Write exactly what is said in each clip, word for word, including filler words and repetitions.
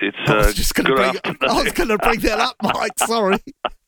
It's I was uh, just going to good bring. afternoon. I was going to bring that up, Mike. Sorry.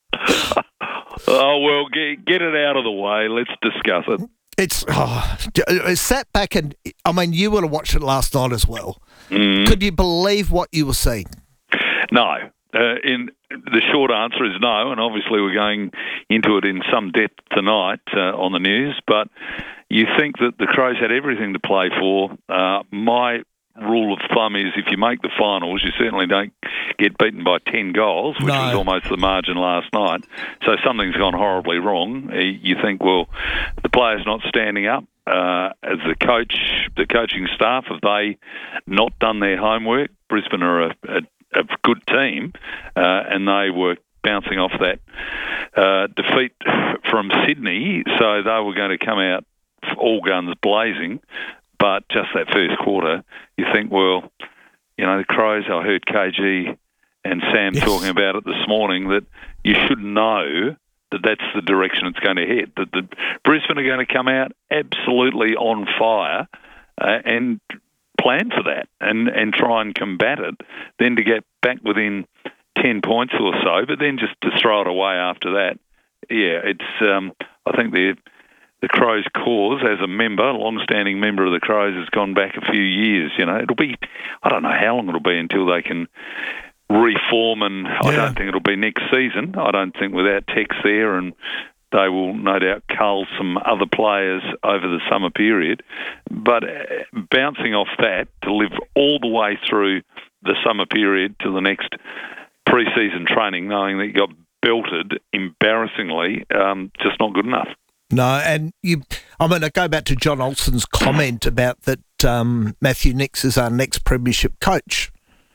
Oh, well, get, get it out of the way. Let's discuss it. It's oh, I sat back and I mean, you would have watched it last night as well. Mm. Could you believe what you were seeing? No. Uh, in the short answer is no, and obviously we're going into it in some depth tonight uh, on the news. But you think that the Crows had everything to play for. Uh, my rule of thumb is if you make the finals, you certainly don't get beaten by ten goals, which No. was almost the margin last night. So something's gone horribly wrong. Uh, You think, well, the players not standing up. Uh, as the coach, the coaching staff, have they not done their homework? Brisbane are a, a, a good team, uh, and they were bouncing off that uh, defeat from Sydney, so they were going to come out all guns blazing. But just that first quarter, you think, well, you know, the Crows, I heard K G and Sam Yes. talking about it this morning, that you should know that that's the direction it's going to head, that the Brisbane are going to come out absolutely on fire uh, and plan for that and, and try and combat it, then to get back within ten points or so, but then just to throw it away after that. Yeah, it's. Um, I think the the Crows' cause as a member, a long-standing member of the Crows, has gone back a few years. You know, it'll be. I don't know how long it'll be until they can reform, and yeah. I don't think it'll be next season. I don't think without Tex there, and they will no doubt cull some other players over the summer period. But bouncing off that to live all the way through the summer period to the next pre-season training, knowing that you got belted embarrassingly, um, just not good enough. No, and you. I mean, I go back to John Olsen's comment about that um, Matthew Nicks is our next premiership coach.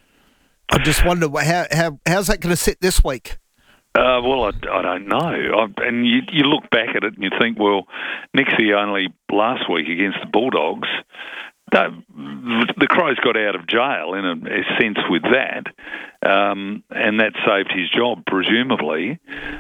I just wonder how how how's that going to sit this week? Uh, well, I, I don't know. I, and you, you look back at it and you think, well, Nixie only last week against the Bulldogs, that, the Crows got out of jail in a, a sense with that, um, and that saved his job, presumably.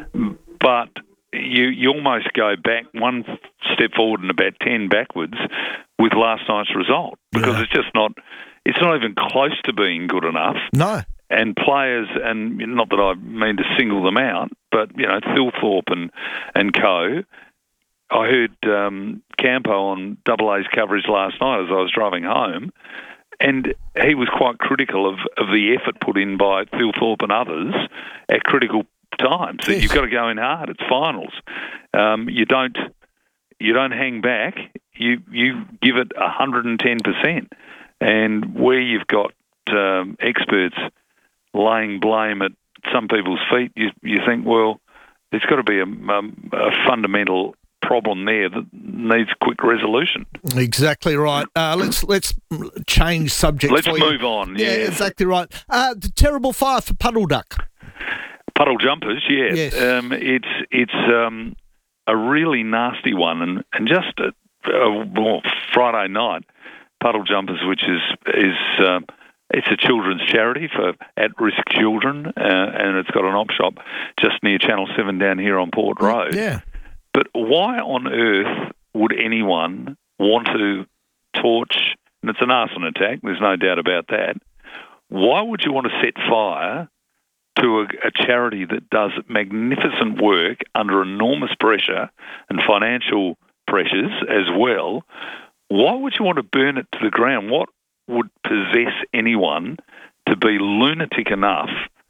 But you you almost go back one step forward and about ten backwards with last night's result, because Yeah. it's just not, it's not even close to being good enough. No. And players, and not that I mean to single them out, but, you know, Thilthorpe and, and co. I heard um, Campo on Double A's coverage last night as I was driving home, and he was quite critical of, of the effort put in by Thilthorpe and others at critical times. That Yes. you've got to go in hard. It's finals. Um, you don't you don't hang back. You you give it one hundred ten percent. And where you've got um, experts laying blame at some people's feet, you you think, well, there's got to be a, um, a fundamental problem there that needs quick resolution. Exactly right. Uh, let's let's change subject. Let's for move you. on. Yeah, Yeah, exactly right. Uh, the terrible fire for Puddle Duck. Puddle jumpers. Yeah, Yes. um, it's it's um, a really nasty one, and and just a, a, well, Friday night, Puddle Jumpers, which is is um, it's a children's charity for at-risk children, uh, and it's got an op shop just near Channel seven down here on Port Road. Yeah. But why on earth would anyone want to torch, and it's an arson attack, there's no doubt about that, why would you want to set fire to a, a charity that does magnificent work under enormous pressure and financial pressures as well? Why would you want to burn it to the ground? What would possess anyone to be lunatic enough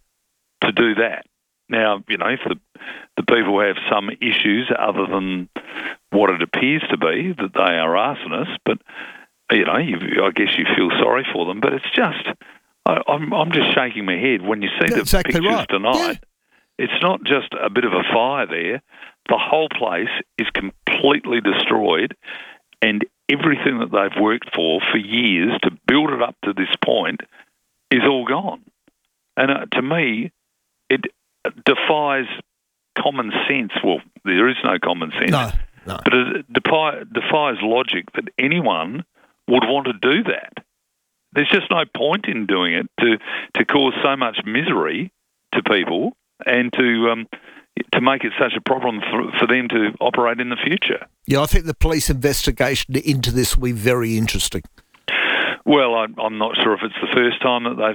to do that? Now, you know, if the, the people have some issues other than what it appears to be, that they are arsonists, but, you know, you, I guess you feel sorry for them, but it's just, I, I'm, I'm just shaking my head when you see That's the exactly pictures right. tonight. Yeah. It's not just a bit of a fire there. The whole place is completely destroyed, and everything that they've worked for for years to build it up to this point is all gone. And uh, to me, it defies common sense. Well, there is no common sense. No, no. But it defi- defies logic that anyone would want to do that. There's just no point in doing it to, to cause so much misery to people and to um, to make it such a problem for, for them to operate in the future. Yeah, I think the police investigation into this will be very interesting. Well, I'm, I'm not sure if it's the first time that they've had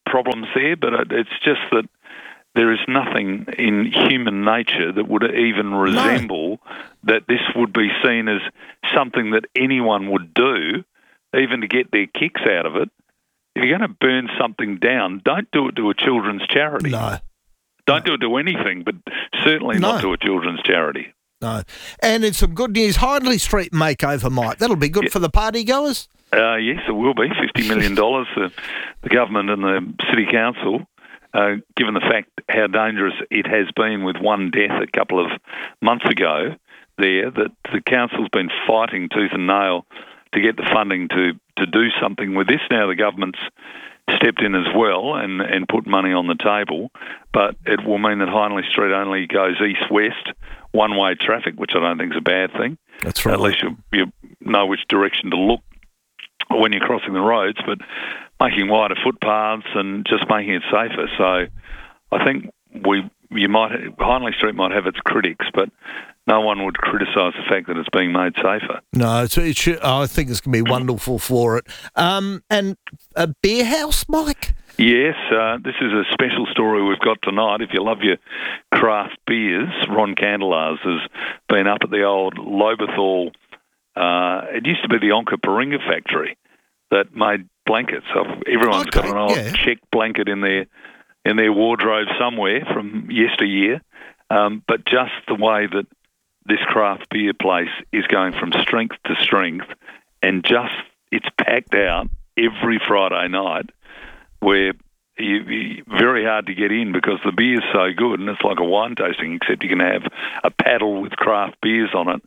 problems there, but it, it's just that there is nothing in human nature that would even resemble no. that this would be seen as something that anyone would do, even to get their kicks out of it. If you're going to burn something down, don't do it to a children's charity. No. Don't no. do it to anything, but certainly no. not to a children's charity. No. And in some good news, Hindley Street makeover, Mike. That'll be good yeah. for the party goers. Uh, yes, it will be. fifty million dollars for the government and the city council. Uh, given the fact how dangerous it has been with one death a couple of months ago there, that the council's been fighting tooth and nail to get the funding to, to do something with this. Now the government's stepped in as well and, and put money on the table, but it will mean that Hindley Street only goes east-west, one-way traffic, which I don't think is a bad thing. That's right. At least you, you know which direction to look when you're crossing the roads, but making wider footpaths and just making it safer. So I think we you might Hindley Street might have its critics, but no one would criticise the fact that it's being made safer. No, it's, it should, I think it's going to be wonderful for it. Um, and a beer house, Mike? Yes, uh, this is a special story we've got tonight. If you love your craft beers, Ron Candelars has been up at the old Lobethal. Uh, it used to be the Onka Paringa factory that made blankets. So everyone's okay, got an old yeah. check blanket in their in their wardrobe somewhere from yesteryear. Um, but just the way that this craft beer place is going from strength to strength, and just it's packed out every Friday night, where you, you, very hard to get in because the beer's so good, and it's like a wine tasting, except you can have a paddle with craft beers on it.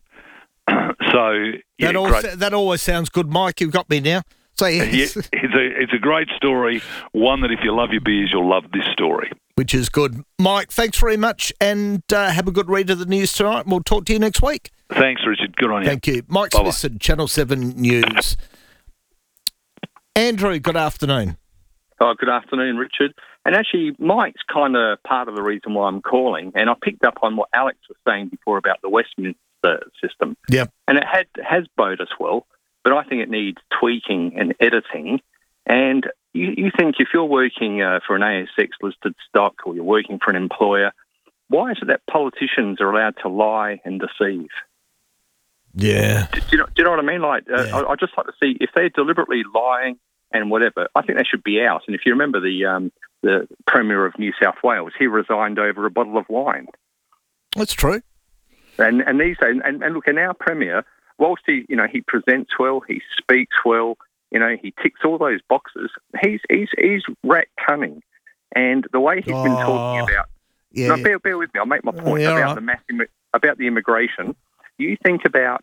so yeah, that, all, that always sounds good, Mike. You've got me now. So yes. yeah, it's a it's a great story. One that if you love your beers, you'll love this story. Which is good, Mike. Thanks very much, and uh, have a good read of the news tonight. We'll talk to you next week. Thanks, Richard. Good on you. Thank you, Mike Bye-bye. Smithson, Channel Seven News. Andrew, good afternoon. Oh, good afternoon, Richard. And actually, Mike's kind of part of the reason why I'm calling, and I picked up on what Alex was saying before about the Westminster system. Yep. And it had has bode us well, but I think it needs tweaking and editing. And you, you think if you're working uh, for an A S X-listed stock or you're working for an employer, why is it that politicians are allowed to lie and deceive? Yeah. Do, do, you, know, do you know what I mean? Like, uh, yeah. I, I'd just like to see if they're deliberately lying and whatever, I think they should be out. And if you remember the um, the Premier of New South Wales, he resigned over a bottle of wine. That's true. And and these and, and, and look, and our Premier, whilst he you know he presents well, he speaks well, you know he ticks all those boxes. He's he's he's rat cunning, and the way he's oh, been talking about. Yeah, no, yeah. bear, bear with me. I'll make my point yeah, about right. the mass immi- about the immigration. You think about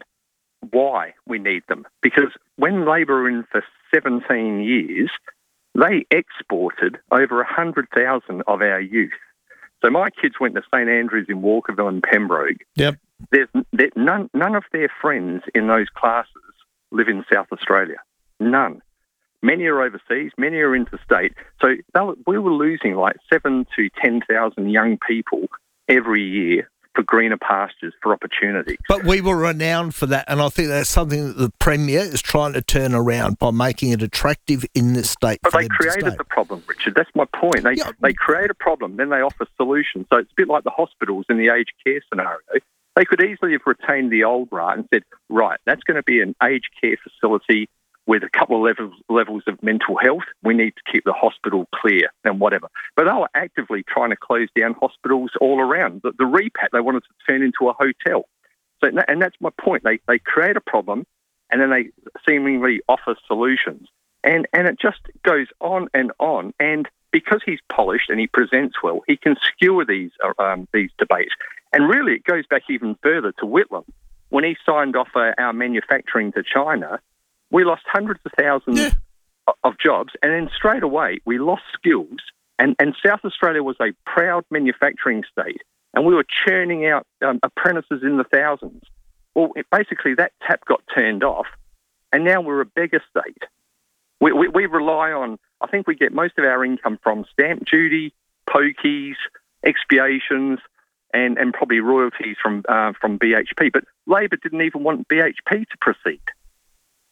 why we need them, because when Labor were in for seventeen years, they exported over one hundred thousand of our youth. So my kids went to St Andrews in Walkerville and Pembroke. Yep. There's there, none, none of their friends in those classes live in South Australia. None. Many are overseas, many are interstate. So they were, we were losing like seven to ten thousand young people every year for greener pastures, for opportunities. But we were renowned for that, and I think that's something that the Premier is trying to turn around by making it attractive in this state. But for they them created to stay. the problem, Richard. That's my point. They Yeah. they create a problem, then they offer solutions. So it's a bit like the hospitals in the aged care scenario. They could easily have retained the old right and said, right, that's going to be an aged care facility with a couple of levels levels of mental health. We need to keep the hospital clear and whatever. But they were actively trying to close down hospitals all around. The, the repat, they wanted to turn into a hotel. So, and that's my point. They they create a problem and then they seemingly offer solutions. And and it just goes on and on. And because he's polished and he presents well, he can skewer these um, these debates. And really, it goes back even further to Whitlam. When he signed off uh, our manufacturing to China, we lost hundreds of thousands yeah. of jobs, and then straight away we lost skills. And, and South Australia was a proud manufacturing state, and we were churning out um, apprentices in the thousands. Well, it, basically that tap got turned off, and now we're a beggar state. We, we, we rely on, I think we get most of our income from stamp duty, pokies, expiations, and, and probably royalties from uh, from B H P. But Labor didn't even want B H P to proceed.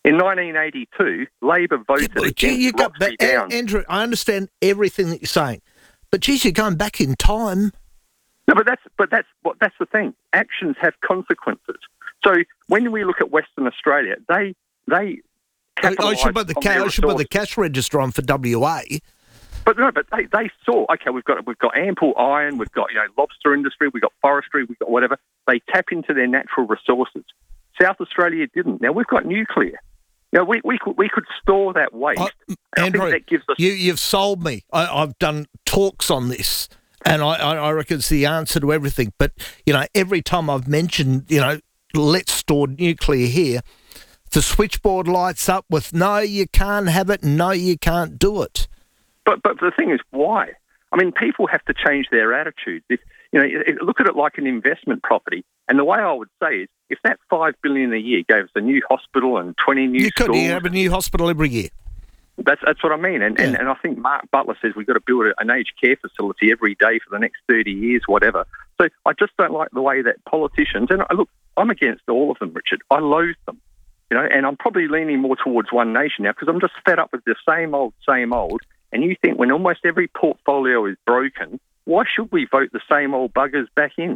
In nineteen eighty-two, Labor voted Yeah, against gee, you got, Roxby but, Downs. Andrew, I understand everything that you're saying, but geez, you're going back in time. No, but that's but that's what that's the thing. Actions have consequences. So when we look at Western Australia, they they I, I should capitalised put the on ca- their I should put the resources. cash register on for W A. But no, but they, they saw, okay, we've got we've got ample iron, we've got, you know, lobster industry, we've got forestry, we've got whatever. They tap into their natural resources. South Australia didn't. Now we've got nuclear. Now we we could we could store that waste. I, And I Andrew, think that gives us you, you've sold me. I, I've done talks on this, and I, I, I reckon it's the answer to everything. But, you know, every time I've mentioned, you know, let's store nuclear here, the switchboard lights up with, no, you can't have it, no, you can't do it. But but the thing is, why? I mean, people have to change their attitudes. If, you know, look at it like an investment property. And the way I would say is, if that five billion dollars a year gave us a new hospital and twenty new You could schools, you have a new hospital every year. that's that's what I mean. And, Yeah. and and I think Mark Butler says we've got to build an aged care facility every day for the next thirty years, whatever. So I just don't like the way that politicians, and I, look, I'm against all of them, Richard. I loathe them. You know, and I'm probably leaning more towards One Nation now because I'm just fed up with the same old, same old. And you think when almost every portfolio is broken, why should we vote the same old buggers back in?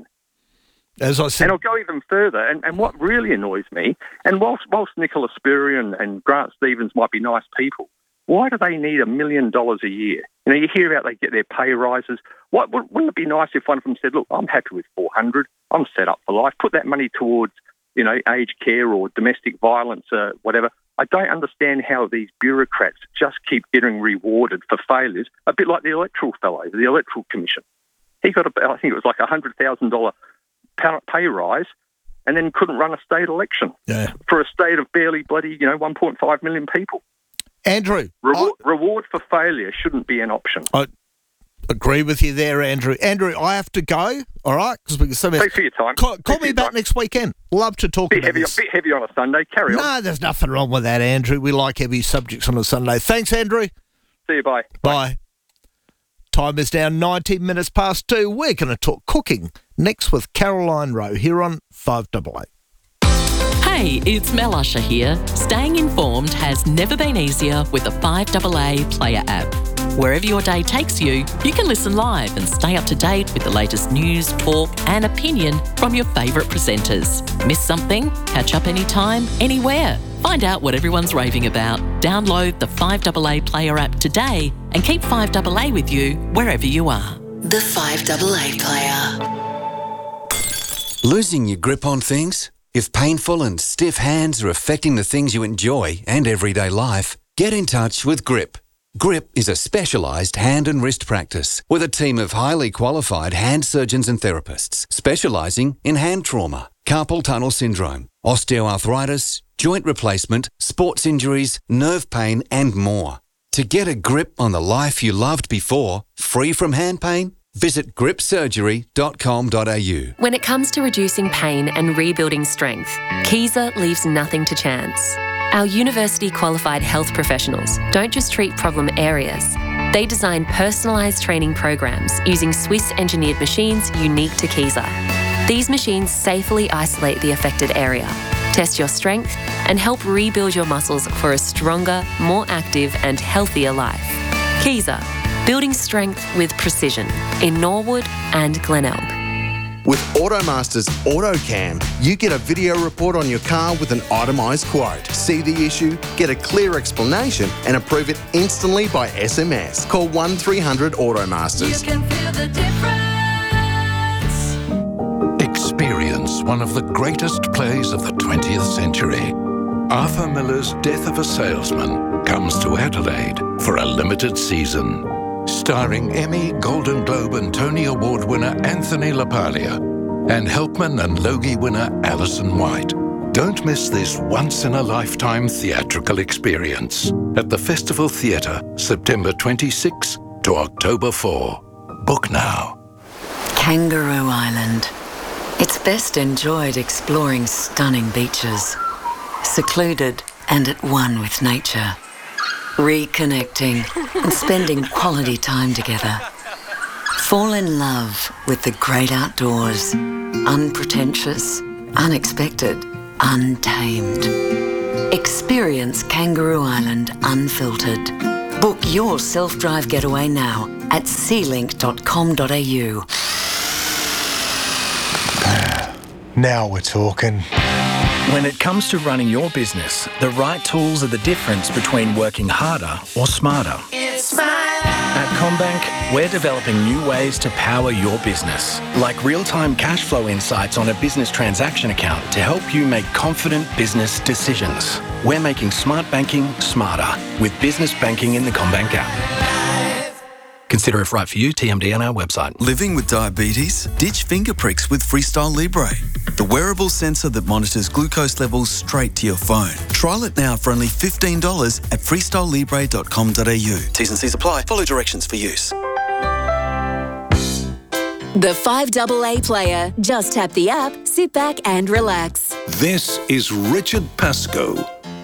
As I said, And I'll go even further. And, and what really annoys me, and whilst, whilst Nicola Spurrier and, and Grant Stevens might be nice people, why do they need a million dollars a year? You know, you hear about they get their pay rises. What, wouldn't it be nice if one of them said, look, I'm happy with four hundred, I'm set up for life, put that money towards, you know, aged care or domestic violence, uh, whatever. I don't understand how these bureaucrats just keep getting rewarded for failures, a bit like the electoral fellow, the Electoral Commission. He got, a, I think it was like a one hundred thousand dollars pay rise and then couldn't run a state election yeah. for a state of barely bloody, you know, one point five million people. Andrew, Reward, reward for failure shouldn't be an option. I agree with you there, Andrew. Andrew, I have to go, all right? Because we can some Thanks for your time. Call, call Thanks for me your back time. next weekend. Love to talk Bit about heavy, this. bit heavy on a Sunday. Carry on. No, there's nothing wrong with that, Andrew. We like heavy subjects on a Sunday. Thanks, Andrew. See you, bye. Bye. Time is now nineteen minutes past two. We're going to talk cooking next with Caroline Rowe here on five A A. Hey, it's Mel Usher here. Staying informed has never been easier with the five A A Player app. Wherever your day takes you, you can listen live and stay up to date with the latest news, talk and opinion from your favourite presenters. Miss something? Catch up anytime, anywhere. Find out what everyone's raving about. Download the five A A Player app today and keep five A A with you wherever you are. The five A A Player. Losing your grip on things? If painful and stiff hands are affecting the things you enjoy and everyday life, get in touch with Grip. Grip is a specialised hand and wrist practice with a team of highly qualified hand surgeons and therapists specialising in hand trauma, carpal tunnel syndrome, osteoarthritis, joint replacement, sports injuries, nerve pain and more. To get a grip on the life you loved before, free from hand pain, visit grip surgery dot com dot a u. When it comes to reducing pain and rebuilding strength, Kaiser leaves nothing to chance. Our university-qualified health professionals don't just treat problem areas. They design personalised training programs using Swiss-engineered machines unique to Kaiser. These machines safely isolate the affected area, test your strength, and help rebuild your muscles for a stronger, more active and healthier life. Kaiser, building strength with precision in Norwood and Glenelg. With Automasters AutoCam, you get a video report on your car with an itemised quote. See the issue, get a clear explanation and approve it instantly by S M S. Call one three hundred Automasters. You can feel the difference. Experience one of the greatest plays of the twentieth century. Arthur Miller's Death of a Salesman comes to Adelaide for a limited season. Starring Emmy, Golden Globe and Tony Award winner Anthony LaPaglia and Helpman and Logie winner Alison White. Don't miss this once-in-a-lifetime theatrical experience at the Festival Theatre, September twenty-sixth to October fourth. Book now. Kangaroo Island. It's best enjoyed exploring stunning beaches, secluded and at one with nature. Reconnecting and spending quality time together. Fall in love with the great outdoors. Unpretentious, unexpected, untamed. Experience Kangaroo Island unfiltered. Book your self-drive getaway now at sea link dot com dot a u. Now we're talking. When it comes to running your business, the right tools are the difference between working harder or smarter. It's my At CommBank, we're developing new ways to power your business, like real-time cash flow insights on a business transaction account to help you make confident business decisions. We're making smart banking smarter with business banking in the CommBank app. Consider if right for you, T M D on our website. Living with diabetes? Ditch finger pricks with Freestyle Libre, the wearable sensor that monitors glucose levels straight to your phone. Trial it now for only fifteen dollars at freestyle libre dot com dot a u. T's and C's apply. Follow directions for use. The five double A player. Just tap the app, sit back and relax. This is Richard Pascoe.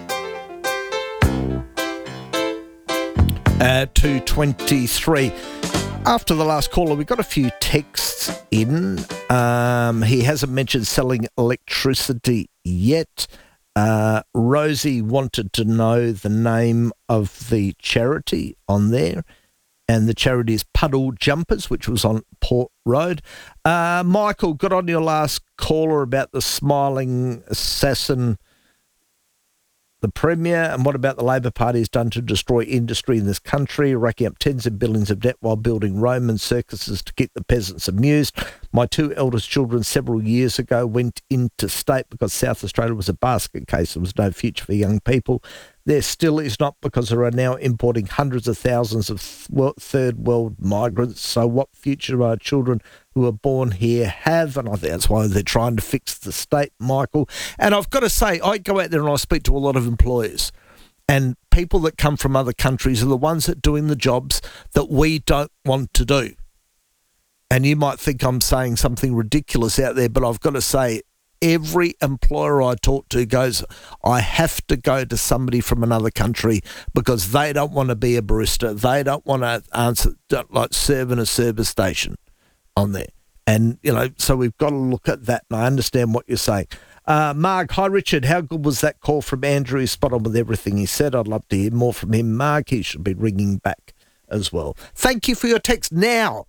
Uh, two twenty-three. After the last caller, we got a few texts in. Um, he hasn't mentioned selling electricity yet. Uh, Rosie wanted to know the name of the charity on there, and the charity is Puddle Jumpers, which was on Port Road. Uh, Michael, got on your last caller about the smiling assassin, the Premier, and what about the Labor Party has done to destroy industry in this country, racking up tens of billions of debt while building Roman circuses to keep the peasants amused. My two eldest children several years ago went into state because South Australia was a basket case. There was no future for young people. There still is not, because they are now importing hundreds of thousands of third world migrants. So what future do our children who are born here have? And I think that's why they're trying to fix the state, Michael. And I've got to say, I go out there and I speak to a lot of employers, and people that come from other countries are the ones that are doing the jobs that we don't want to do. And you might think I'm saying something ridiculous out there, but I've got to say, every employer I talk to goes, I have to go to somebody from another country because they don't want to be a barista. They don't want to answer, don't like serve in a service station on there. And, you know, so we've got to look at that, and I understand what you're saying. Uh, Mark, hi, Richard. How good was that call from Andrew? He's spot on with everything he said. I'd love to hear more from him. Mark, he should be ringing back as well. Thank you for your text. Now,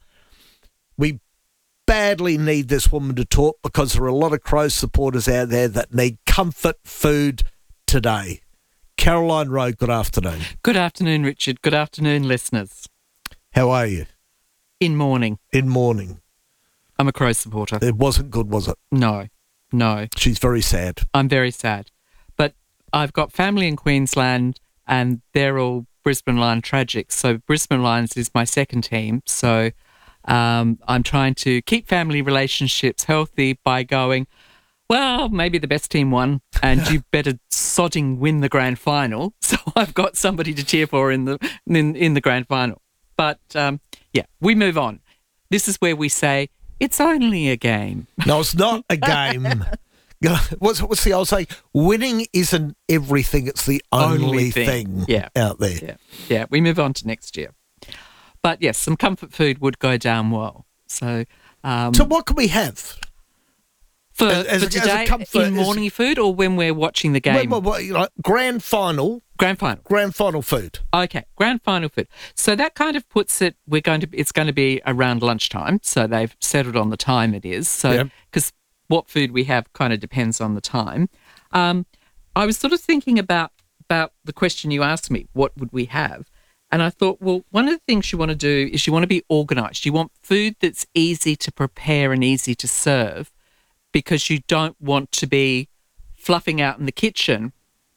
we badly need this woman to talk because there are a lot of Crows supporters out there that need comfort food today. Caroline Rowe, good afternoon. Good afternoon, Richard. Good afternoon, listeners. How are you? In mourning. In mourning. I'm a Crows supporter. It wasn't good, was it? No, no. She's very sad. I'm very sad. But I've got family in Queensland and they're all Brisbane Lion tragics. So Brisbane Lions is my second team. So Um, I'm trying to keep family relationships healthy by going, well, maybe the best team won and you better sodding win the grand final. So I've got somebody to cheer for in the in, in the grand final. But, um, yeah, we move on. This is where we say, it's only a game. No, it's not a game. What's, what's the old saying? Winning isn't everything. It's the only, only thing, thing yeah. out there. Yeah. yeah, we move on to next year. But yes, some comfort food would go down well. So, um, so what can we have for, as, for today? Comfort, in morning as, food, or when we're watching the game? Well, well, like grand final. Grand final. Grand final food. Okay, grand final food. So that kind of puts it. We're going to. It's going to be around lunchtime. So they've settled on the time it is. So because yep. what food we have kind of depends on the time. Um, I was sort of thinking about about the question you asked me. What would we have? And I thought, well, one of the things you want to do is you want to be organised. You want food that's easy to prepare and easy to serve, because you don't want to be fluffing out in the kitchen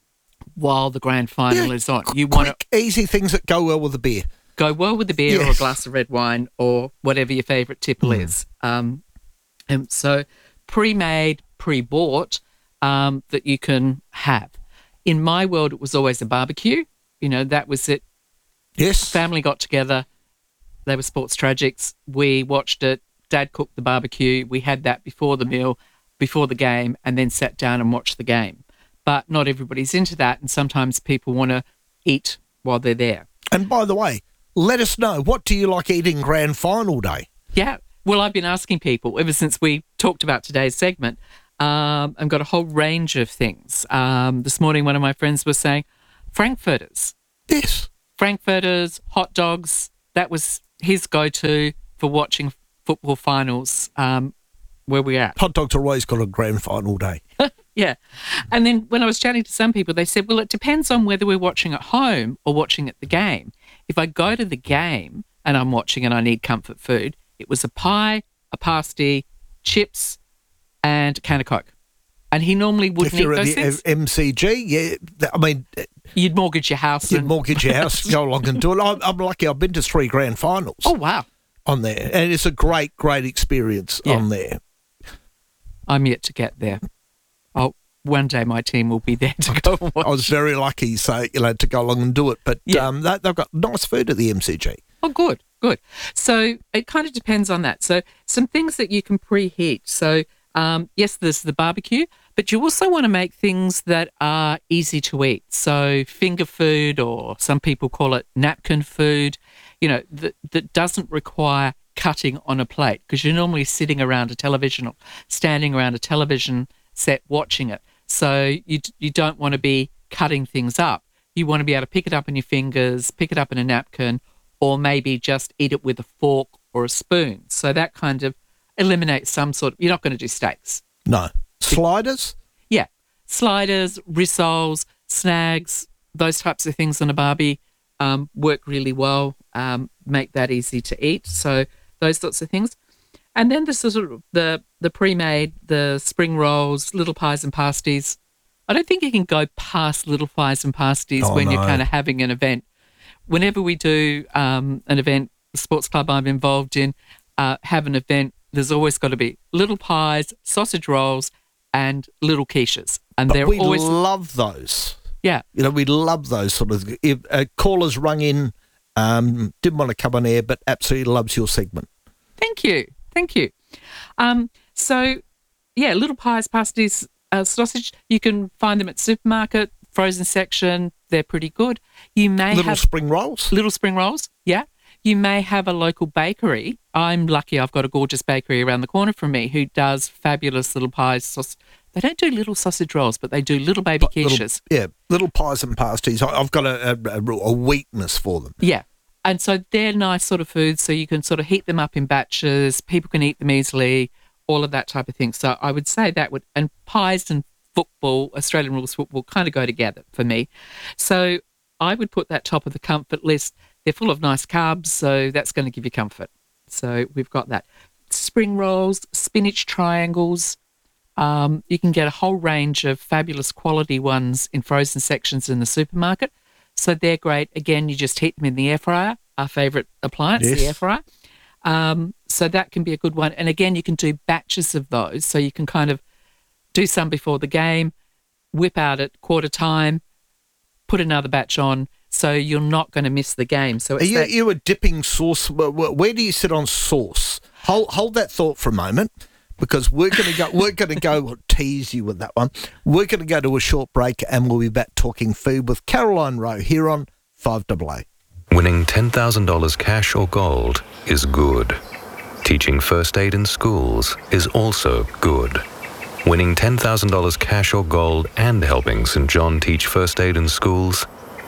while the grand final yeah, is on. You quick, want to, easy things that go well with the beer. Go well with the beer yes. or a glass of red wine or whatever your favourite tipple mm. is. Um, and so pre-made, pre-bought um, that you can have. In my world, it was always a barbecue. You know, that was it. Yes. Family got together. They were sports tragics. We watched it. Dad cooked the barbecue. We had that before the meal, before the game, and then sat down and watched the game. But not everybody's into that, and sometimes people want to eat while they're there. And by the way, let us know, what do you like eating grand final day? Yeah. Well, I've been asking people ever since we talked about today's segment, um, and got a whole range of things. Um, this morning, one of my friends was saying, Frankfurters. Yes. Frankfurters, hot dogs. That was his go-to for watching football finals. Um, where we at? Hot dogs are always got a grand final day. Yeah. And then when I was chatting to some people, they said, well, it depends on whether we're watching at home or watching at the game. If I go to the game and I'm watching and I need comfort food, it was a pie, a pasty, chips, and a can of Coke. And he normally wouldn't If you're eat at those the things. M C G, yeah, th- I mean... You'd mortgage your house. You'd and... mortgage your house, go along and do it. I'm, I'm lucky I've been to three grand finals. Oh, wow. On there. And it's a great, great experience Yeah. on there. I'm yet to get there. Oh, one day my team will be there to go and watch. I was very lucky, so, you know, to go along and do it. But Yeah. um, they, they've got nice food at the M C G. Oh, good, good. So it kind of depends on that. So some things that you can preheat. So um, yes, there's the barbecue, but you also want to make things that are easy to eat. So finger food, or some people call it napkin food, you know, that, that doesn't require cutting on a plate, because you're normally sitting around a television or standing around a television set watching it. So you you don't want to be cutting things up. You want to be able to pick it up in your fingers, pick it up in a napkin, or maybe just eat it with a fork or a spoon. So that kind of eliminates some sort of... You're not going to do steaks. No. Sliders? Yeah. Sliders, rissoles, snags, those types of things on a barbie um, work really well, um, make that easy to eat. So those sorts of things. And then the sort of the, the pre-made, the spring rolls, little pies and pasties. I don't think you can go past little pies and pasties Oh, when no. you're kind of having an event. Whenever we do um, an event, the sports club I'm involved in, uh, have an event, there's always got to be little pies, sausage rolls, and little quiches. And But they're we always... love those. Yeah. You know, we love those sort of... If uh, callers rung in, um, didn't want to come on air, but absolutely loves your segment. Thank you. Thank you. Um, so, yeah, little pies, pasties, uh, sausage, you can find them at supermarket, frozen section. They're pretty good. You may Little have spring rolls? Little spring rolls, yeah. You may have a local bakery. I'm lucky I've got a gorgeous bakery around the corner from me who does fabulous little pies. Saus- they don't do little sausage rolls, but they do little baby But little- quiches. yeah, little pies and pasties. I- I've got a, a, a, a weakness for them. Yeah. And so they're nice sort of foods, so you can sort of heat them up in batches. People can eat them easily, all of that type of thing. So I would say that would, and pies and football, Australian rules football, kind of go together for me. So I would put that top of the comfort list. They're full of nice carbs, so that's going to give you comfort. So we've got that. Spring rolls, spinach triangles. Um, you can get a whole range of fabulous quality ones in frozen sections in the supermarket. So they're great. Again, you just heat them in the air fryer, our favourite appliance, Yes. the air fryer. Um, so that can be a good one. And again, you can do batches of those. So you can kind of do some before the game, whip out at quarter time, put another batch on. So you're not going to miss the game. So Are it's you, that- you a dipping sauce? Where, where where do you sit on sauce? Hold hold that thought for a moment, because we're going to go. We're going to go. We'll tease you with that one. We're going to go to a short break, and we'll be back talking food with Caroline Rowe here on five A A. Winning ten thousand dollars cash or gold is good. Teaching first aid in schools is also good. Winning ten thousand dollars cash or gold and helping Saint John teach first aid in schools,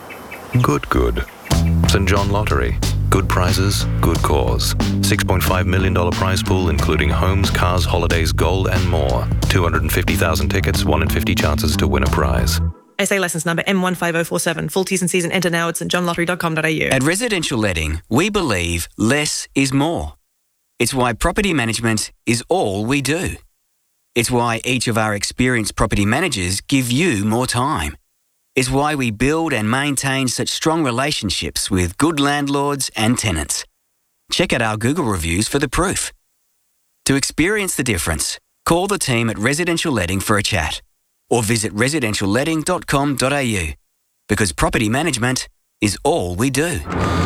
good, good. Saint John Lottery. Good prizes, good cause. six point five million dollars prize pool, including homes, cars, holidays, gold, and more. two hundred fifty thousand tickets, one in fifty chances to win a prize. S A licence number M one five zero four seven. Full T's and C's and enter now at st john lottery dot com dot a u. At Residential Letting, we believe less is more. It's why property management is all we do. It's why each of our experienced property managers give you more time. It's why we build and maintain such strong relationships with good landlords and tenants. Check out our Google reviews for the proof. To experience the difference, call the team at Residential Letting for a chat or visit residential letting dot com dot a u, because property management is all we do.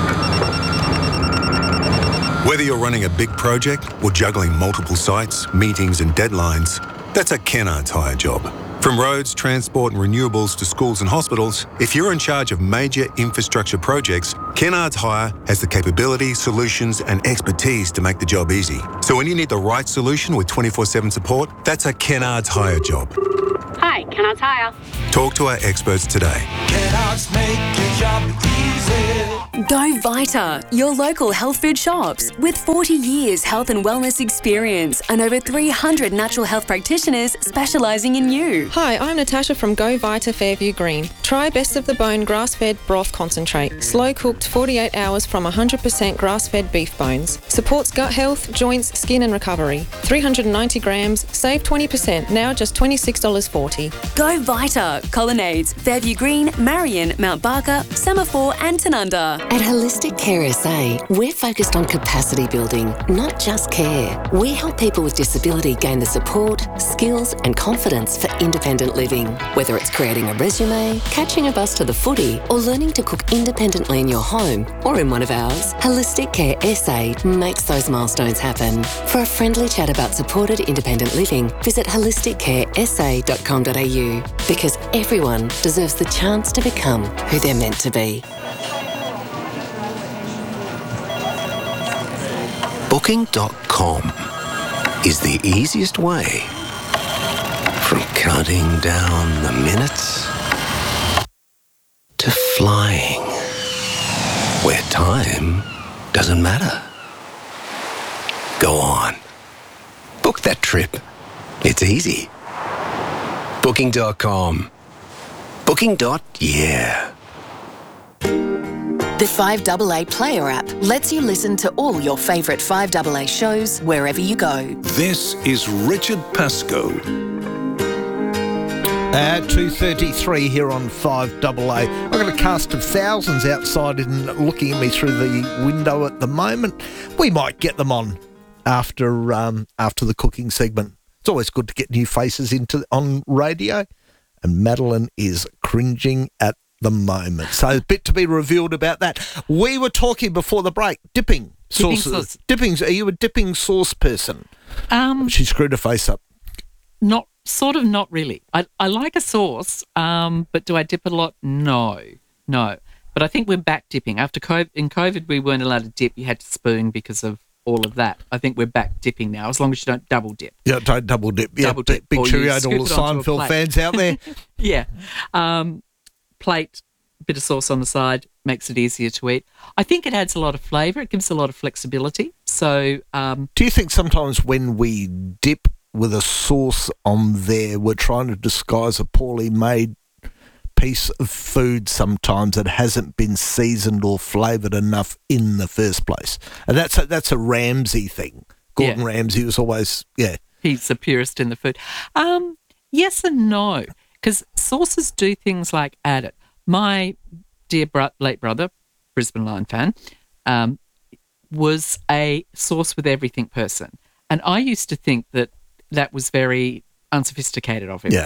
Whether you're running a big project or juggling multiple sites, meetings and deadlines, that's a Kennards hire job. From roads, transport and renewables to schools and hospitals, if you're in charge of major infrastructure projects, Kennards Hire has the capability, solutions and expertise to make the job easy. So when you need the right solution with twenty-four seven support, that's a Kennards Hire job. Hi, Kennards Hire. Talk to our experts today. Kennards make your job easy. Go Vita, your local health food shops. With forty years health and wellness experience and over three hundred natural health practitioners specialising in you. Hi, I'm Natasha from Go Vita Fairview Green. Try Best of the Bone grass-fed broth concentrate. Slow-cooked forty-eight hours from one hundred percent grass-fed beef bones. Supports gut health, joints, skin and recovery. three hundred ninety grams, save twenty percent, now just twenty-six dollars forty. Go Vita, Colonnades, Fairview Green, Marion, Mount Barker, Semaphore and Tanunda. At Holistic Care S A, we're focused on capacity building, not just care. We help people with disability gain the support, skills and confidence for independent living. Whether it's creating a resume, catching a bus to the footy, or learning to cook independently in your home or in one of ours, Holistic Care S A makes those milestones happen. For a friendly chat about supported independent living, visit holistic care s a dot com dot a u, because everyone deserves the chance to become who they're meant to be. Booking dot com is the easiest way from counting down the minutes to flying, where time doesn't matter. Go on. Book that trip. It's easy. Booking dot com. Booking. Yeah. The five A A Player app lets you listen to all your favourite five A A shows wherever you go. This is Richard Pascoe. At two thirty-three here on five A A. I've got a cast of thousands outside and looking at me through the window at the moment. We might get them on after um, after the cooking segment. It's always good to get new faces into on radio. And Madeline is cringing at the moment. So a bit to be revealed about that. We were talking before the break, dipping, Dipping sauces. sauce. Dipping, are you a dipping sauce person? Um, she screwed her face up. Not sort of not really. I, I like a sauce, um, but do I dip it a lot? No, no. But I think we're back dipping. After COVID, in COVID, we weren't allowed to dip. You had to spoon because of all of that. I think we're back dipping now, as long as you don't double dip. Yeah, don't double dip. Yeah, Double dip, big or you cheerio to scoop all the it onto a Seinfeld plate. fans out there. Yeah. Um, plate, bit of sauce on the side, makes it easier to eat. I think it adds a lot of flavour. It gives a lot of flexibility. So, um, do you think sometimes when we dip with a sauce on there, we're trying to disguise a poorly made piece of food sometimes that hasn't been seasoned or flavoured enough in the first place? And that's a, that's a Ramsay thing. Gordon Yeah. Ramsay was always, yeah. he's the purist in the food. Um, yes and no, because sauces do things like add it. My dear bro- late brother, Brisbane Lion fan, um, was a sauce with everything person. And I used to think that that was very unsophisticated of him. Yeah.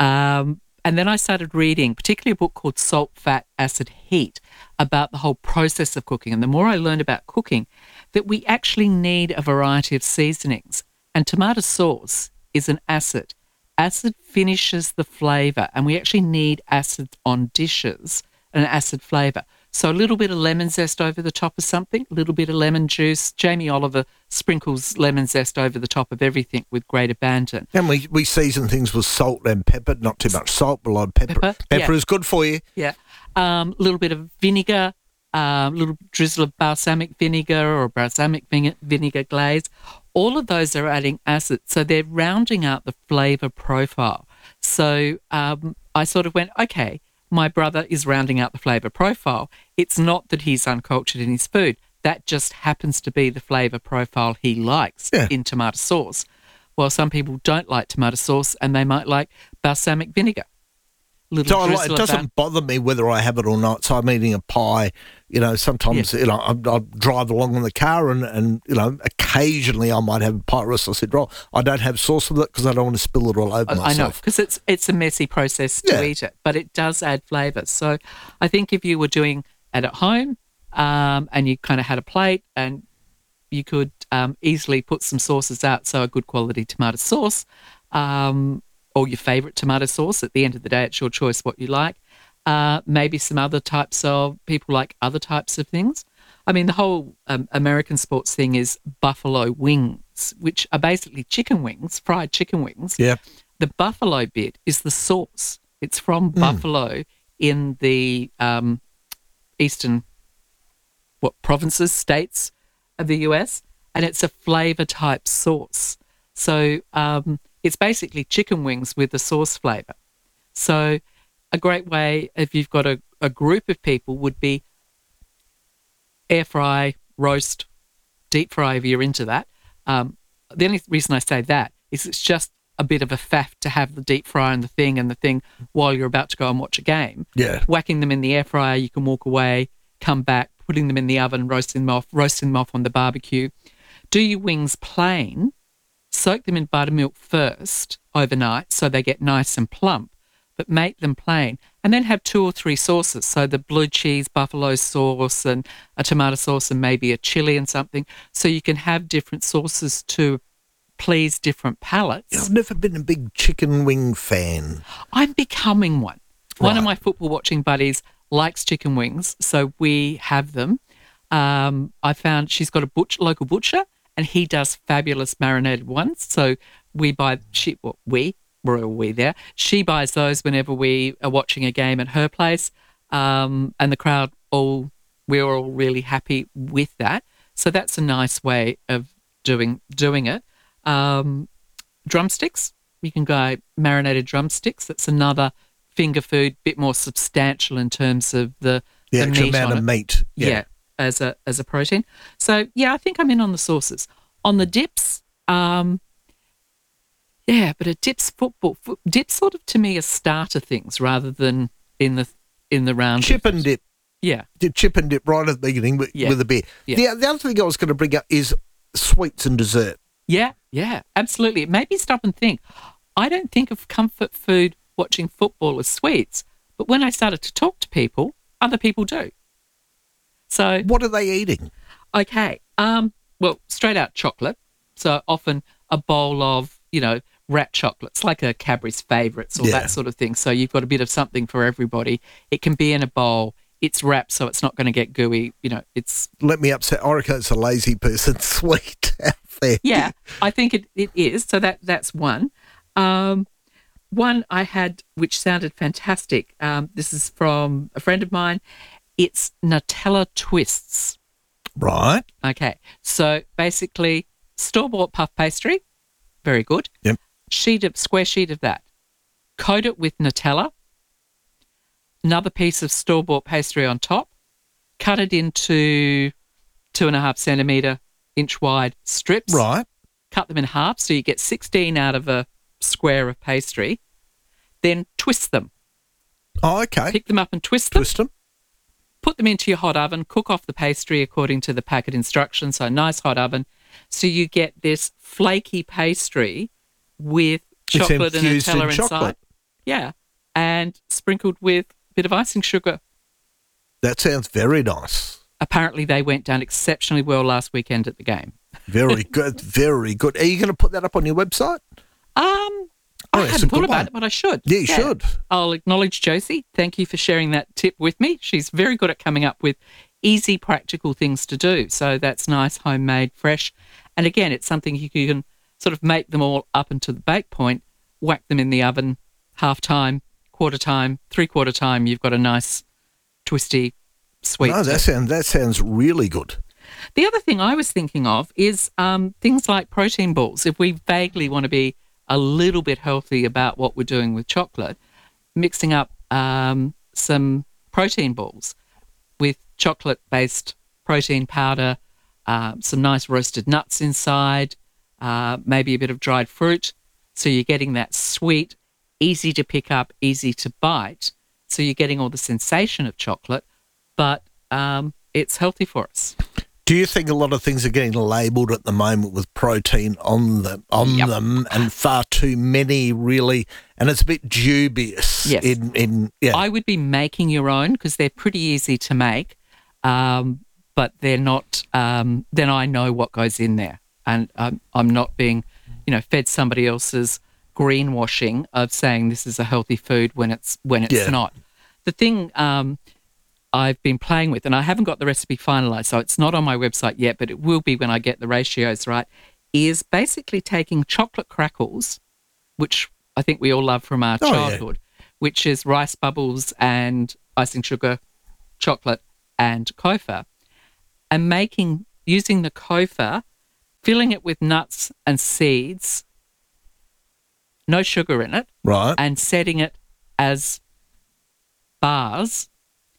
Um, and then I started reading, particularly a book called Salt, Fat, Acid, Heat, about the whole process of cooking. And the more I learned about cooking, that we actually need a variety of seasonings. And tomato sauce is an acid. Acid finishes the flavour, and we actually need acid on dishes, an acid flavour. So a little bit of lemon zest over the top of something, a little bit of lemon juice. Jamie Oliver sprinkles lemon zest over the top of everything with great abandon. And we, we season things with salt and pepper, not too much salt, but a lot of pepper. Pepper, Pepper yeah. is good for you. Yeah. A um, little bit of vinegar, a um, little drizzle of balsamic vinegar or balsamic vine- vinegar glaze. All of those are adding acid. So they're rounding out the flavour profile. So um, I sort of went, okay, my brother is rounding out the flavour profile. It's not that he's uncultured in his food. That just happens to be the flavour profile he likes Yeah. in tomato sauce. Well, some people don't like tomato sauce and they might like balsamic vinegar. Little So I like, drizzle it of that. doesn't bother me whether I have it or not. So I'm eating a pie, you know, sometimes, you know, I, I drive along in the car and, and, you know, occasionally I might have a pie or a sausage roll. I don't have sauce with it because I don't want to spill it all over I- I know, myself. because it's it's a messy process to Yeah. eat it, but it does add flavour. So I think if you were doing it at home um, and you kind of had a plate and you could um, easily put some sauces out, so a good quality tomato sauce um, or your favourite tomato sauce. At the end of the day, it's your choice what you like. Uh, maybe some other types of people like other types of things. I mean, the whole um, American sports thing is buffalo wings, which are basically chicken wings, fried chicken wings. Yeah. The buffalo bit is the sauce. It's from Mm. buffalo in the um, eastern what provinces, states of the U S, and it's a flavour type sauce. So um, it's basically chicken wings with the sauce flavour. So a great way, if you've got a, a group of people, would be air fry, roast, deep fry if you're into that. Um, the only reason I say that is it's just a bit of a faff to have the deep fry and the thing and the thing while you're about to go and watch a game. Yeah. Whacking them in the air fryer, you can walk away, come back, putting them in the oven, roasting them off, roasting them off on the barbecue. Do your wings plain, soak them in buttermilk first overnight so they get nice and plump, but make them plain, and then have two or three sauces. So the blue cheese buffalo sauce and a tomato sauce and maybe a chili and something. So you can have different sauces to please different palates. I've never been a big chicken wing fan. I'm becoming one. One Right. of my football watching buddies likes chicken wings, so we have them. Um, I found she's got a butch, local butcher, and he does fabulous marinated ones. So we buy, she, well, we, we're all we there. She buys those whenever we are watching a game at her place, um, and the crowd all, we're all really happy with that. So that's a nice way of doing doing it. Um, drumsticks, you can go marinated drumsticks. That's another finger food, bit more substantial in terms of the, The the actual meat amount on of it. meat. Yeah. Yeah. as a as a protein. So yeah, I think I'm in on the sauces. On the dips, um, yeah, but a dips football fo- dips sort of to me are starter things rather than in the in the round. Chip and dip. Yeah. Did chip and dip right at the beginning with, Yeah. with a beer. Yeah. The, the other thing I was going to bring up is sweets and dessert. Yeah, yeah, absolutely. It made me stop and think. I don't think of comfort food watching football as sweets, but when I started to talk to people, other people do. So what are they eating? Okay, um, well, straight out chocolate. So often a bowl of, you know, wrapped chocolates, like a Cadbury's Favourites or Yeah. that sort of thing. So you've got a bit of something for everybody. It can be in a bowl. It's wrapped so it's not going to get gooey. You know, it's Let me upset. I reckon it's a lazy person sweet out there. yeah, I think it, it is. So that that's one. Um, one I had which sounded fantastic. Um, this is from a friend of mine. It's Nutella twists. Right. Okay. So basically, store-bought puff pastry, very good. Yep. Sheet of square sheet of that. Coat it with Nutella. Another piece of store-bought pastry on top. Cut it into two and a half centimetre inch wide strips. Right. Cut them in half so you get sixteen out of a square of pastry. Then twist them. Oh, okay. Pick them up and twist them. Twist them. Put them into your hot oven. Cook off the pastry according to the packet instructions. So a nice hot oven. So you get this flaky pastry with It's chocolate and infused in Nutella inside. chocolate. Yeah. And sprinkled with a bit of icing sugar. That sounds very nice. Apparently they went down exceptionally well last weekend at the game. Very good. Very good. Are you going to put that up on your website? Um, Oh, I that's a hadn't good thought about one. it, but I should. Yeah, you should. I'll acknowledge Josie. Thank you for sharing that tip with me. She's very good at coming up with easy, practical things to do. So that's nice, homemade, fresh. And again, it's something you can sort of make them all up until the bake point, whack them in the oven, half time, quarter time, three quarter time. You've got a nice, twisty, sweet. No, that sounds, that sounds really good. The other thing I was thinking of is um, things like protein balls. If we vaguely want to be a little bit healthy about what we're doing with chocolate, mixing up um, some protein balls with chocolate-based protein powder, uh, some nice roasted nuts inside, uh, maybe a bit of dried fruit. So you're getting that sweet, easy to pick up, easy to bite. So you're getting all the sensation of chocolate, but um, it's healthy for us. Do you think a lot of things are getting labelled at the moment with protein on them, on Yep. them, and far too many really, and it's a bit dubious. Yes. In, in yeah. I would be making your own because they're pretty easy to make, um, but they're not. Um, then I know what goes in there, and I'm, I'm not being, you know, fed somebody else's greenwashing of saying this is a healthy food when it's when it's Yeah. not. The thing um, I've been playing with, and I haven't got the recipe finalised, so it's not on my website yet, but it will be when I get the ratios right, is basically taking chocolate crackles, which I think we all love from our Oh, yeah. childhood, which is rice bubbles and icing sugar, chocolate and kofa, and making, using the kofa, filling it with nuts and seeds, no sugar in it, Right. and setting it as bars.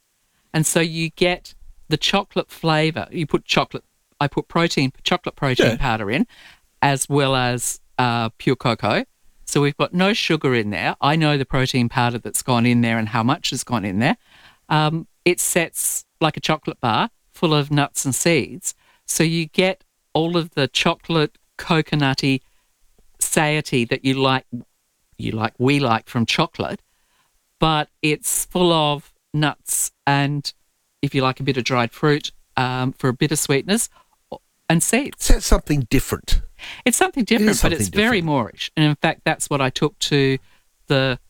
And so you get the chocolate flavour. You put chocolate, I put protein, chocolate protein Yeah. powder in, as well as uh, pure cocoa. So we've got no sugar in there. I know the protein powder that's gone in there and how much has gone in there. Um, it sets like a chocolate bar full of nuts and seeds. So you get all of the chocolate, coconutty satiety that you like, you like, we like from chocolate, but it's full of nuts and, if you like, a bit of dried fruit um, for a bit of sweetness, and seeds. So it's something different. It's something different, is but something it's very Moorish. And in fact, that's what I took to the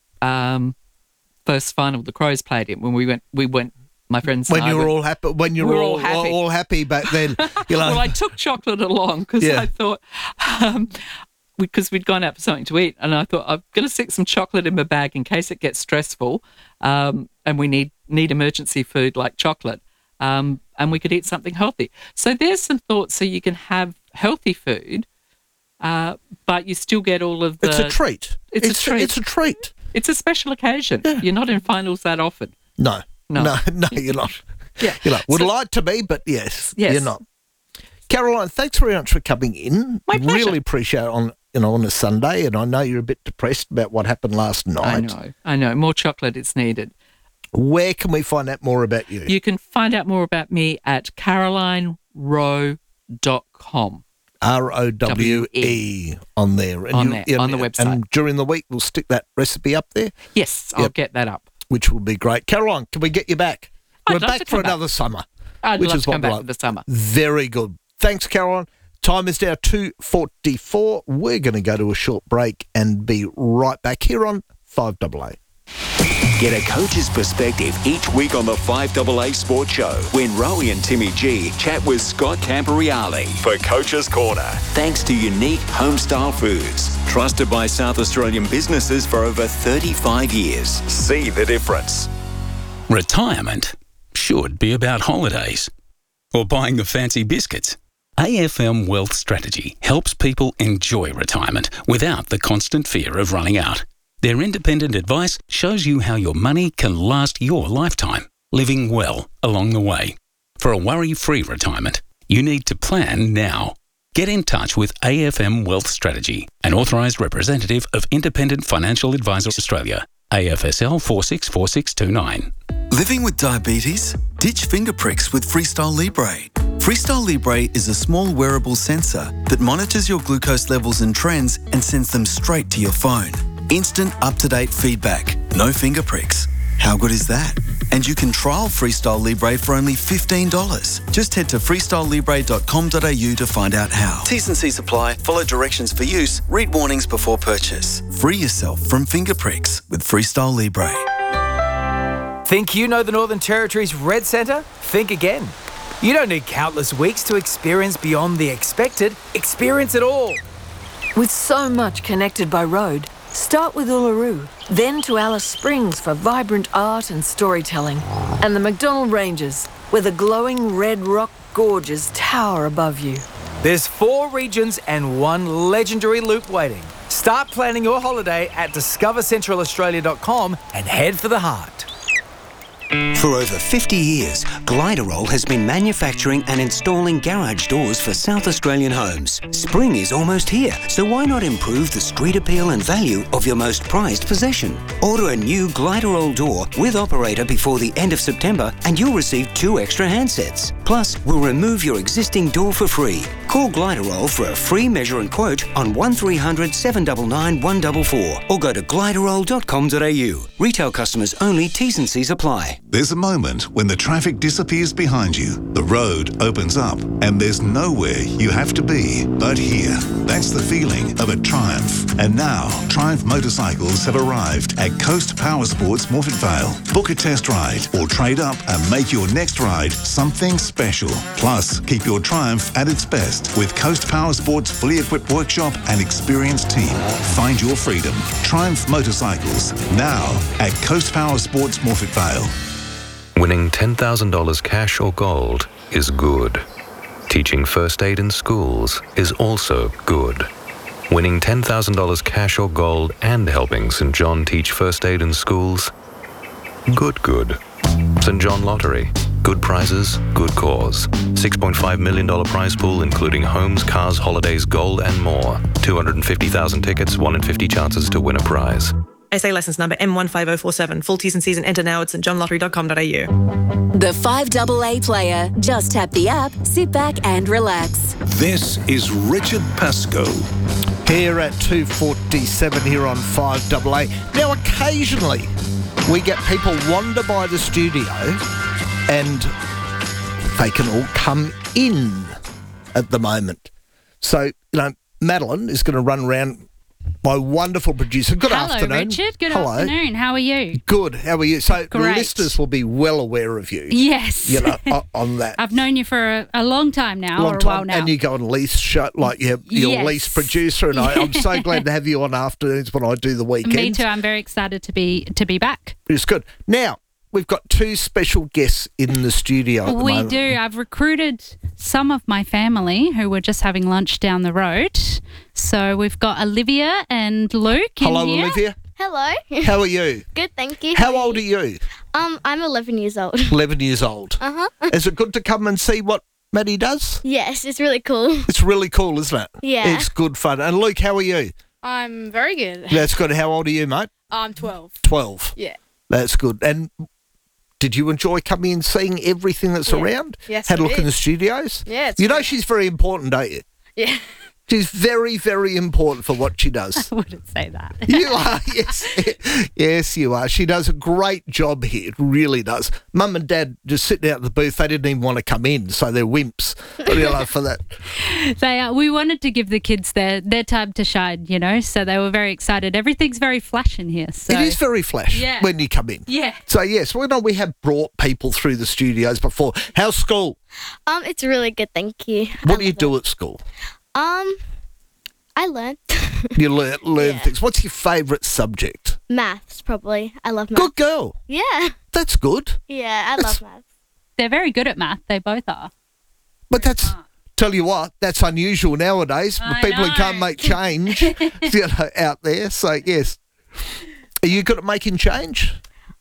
um, first final the Crows played in when we went. We went. My friends. When and I you were went- all happy, when you we were were all all happy. all happy back then, you know. well, I took chocolate along because Yeah. I thought, um, because we'd gone out for something to eat, and I thought I'm going to stick some chocolate in my bag in case it gets stressful, um, and we need need emergency food like chocolate, um, and we could eat something healthy. So there's some thoughts so you can have healthy food, uh, but you still get all of the. It's a treat. It's, It's a treat. it's a treat. It's a special occasion. You're not in finals that often. No, No. no, no, you're not. Yeah. You're not. Would So- like to be, but yes, Yes. you're not. Caroline, thanks very much for coming in. My pleasure. Really appreciate it on you know on a Sunday, and I know you're a bit depressed about what happened last night. I know. I know. More chocolate is needed. Where can we find out more about you? You can find out more about me at caroline rowe dot com. R O W E on there. And On you- there, and- on the website. And during the week, we'll stick that recipe up there, Yes, I'll Yep. get that up. which will be great. Caroline, can we get you back? I'd We're love back to for come back. another summer. I'd which love is to what come we back like. for the summer. Very good. Thanks, Caroline. Time is now two forty-four. We're going to go to a short break and be right back here on five A A. Get a coach's perspective each week on the five A A Sports Show when Rowie and Timmy G chat with Scott Camporeale for Coach's Corner. Thanks to Unique Homestyle Foods, trusted by South Australian businesses for over thirty-five years. See the difference. Retirement should be about holidays or buying the fancy biscuits. A F M Wealth Strategy helps people enjoy retirement without the constant fear of running out. Their independent advice shows you how your money can last your lifetime, living well along the way. For a worry-free retirement, you need to plan now. Get in touch with A F M Wealth Strategy, an authorised representative of Independent Financial Advisors Australia, A F S L four six four six two nine. Living with diabetes? Ditch finger pricks with Freestyle Libre. Freestyle Libre is a small wearable sensor that monitors your glucose levels and trends and sends them straight to your phone. Instant up-to-date feedback, no finger pricks. How good is that? And you can trial Freestyle Libre for only fifteen dollars. Just head to freestyle libre dot com dot a u to find out how. T's and C's apply. Follow directions for use. Read warnings before purchase. Free yourself from finger pricks with Freestyle Libre. Think you know the Northern Territory's Red Centre? Think again. You don't need countless weeks to experience beyond the expected. Experience it all. With so much connected by road, start with Uluru, then to Alice Springs for vibrant art and storytelling, and the McDonnell Ranges, where the glowing red rock gorges tower above you. There's four regions and one legendary loop waiting. Start planning your holiday at discover central australia dot com and head for the heart. For over fifty years, Gliderol has been manufacturing and installing garage doors for South Australian homes. Spring is almost here, so why not improve the street appeal and value of your most prized possession? Order a new Gliderol door with operator before the end of September and you'll receive two extra handsets. Plus, we'll remove your existing door for free. Call Gliderol for a free measure and quote on one three hundred seven nine nine one four four or go to gliderol dot com dot a u. Retail customers only, T's and C's apply. There's a moment when the traffic disappears behind you, the road opens up, and there's nowhere you have to be but here. That's the feeling of a Triumph. And now, Triumph motorcycles have arrived at Coast Power Sports Morphett Vale. Book a test ride or trade up and make your next ride something special. Plus, keep your Triumph at its best with Coast Power Sports' fully equipped workshop and experienced team. Find your freedom. Triumph Motorcycles, now at Coast Power Sports Morphett Vale. Winning ten thousand dollars cash or gold is good. Teaching first aid in schools is also good. Winning ten thousand dollars cash or gold and helping Saint John teach first aid in schools? Good, good. Saint John Lottery. Good prizes, good cause. six point five million dollars prize pool including homes, cars, holidays, gold and more. two hundred fifty thousand tickets, one in fifty chances to win a prize. S A licence number M one five oh four seven. Full T's and C's and enter now at st john lottery dot com dot a u. The five double A player. Just tap the app, sit back and relax. This is Richard Pascoe. Here at two forty-seven here on five double A. Now, occasionally we get people wander by the studio and they can all come in at the moment. So, you know, Madeline is going to run around. My wonderful producer. Good Hello, afternoon. Richard. Good Hello. afternoon. How are you? Good. How are you? So Great. listeners will be well aware of you. Yes. You know, on, on that. I've known you for a, a long time now, Long or a time, while now. and you go on lease show, like you're, you're Yes. lease producer, and I, I'm so glad to have you on afternoons when I do the weekend. Me too. I'm very excited to be to be back. It's good. Now, we've got two special guests in the studio at the We moment. do. I've recruited some of my family who were just having lunch down the road. So we've got Olivia and Luke in Hello, here. Olivia. Hello. How are you? Good, thank you. How old are you? Um, I'm eleven years old. eleven years old. Uh-huh. Is it good to come and see what Maddie does? Yes, it's really cool. It's really cool, isn't it? Yeah. It's good fun. And Luke, how are you? I'm very good. That's good. How old are you, mate? I'm twelve. twelve. Yeah. That's good. And did you enjoy coming and seeing everything that's Yeah. around? Yes, Had a I look in did. the studios? Yeah, it's You know great. she's very important, don't you? Yeah. She's very, very important for what she does. I wouldn't say that. You are, yes. Yes, you are. She does a great job here. It really does. Mum and Dad just sitting out the booth, they didn't even want to come in, so they're wimps, you know, for that. They are, we wanted to give the kids their, their time to shine, you know, so they were very excited. Everything's very flash in here. So. It is very flash Yeah. when you come in. Yeah. So, yes, we know we have brought people through the studios before. How's school? Um, it's really good, thank you. What do you do at school? Um, I learned You learn, learn things. What's your favourite subject? maths, probably. I love maths. Good girl. Yeah. That's good. Yeah, I love maths. They're very good at math. They both are. But that's, tell you what, that's unusual nowadays. I People who know. can't make change, you know, out there. So, yes. Are you good at making change?